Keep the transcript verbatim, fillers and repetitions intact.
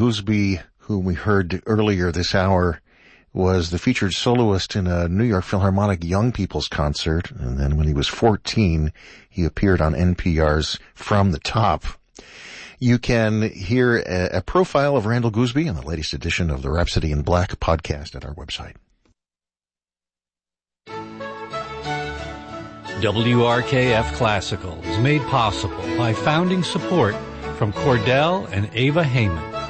Gooseby, whom we heard earlier this hour, was the featured soloist in a New York Philharmonic Young People's Concert, and then when he was fourteen, he appeared on N P R's From the Top. You can hear a, a profile of Randall Gooseby in the latest edition of the Rhapsody in Black podcast at our website. W R K F Classical is made possible by founding support from Cordell and Ava Heyman.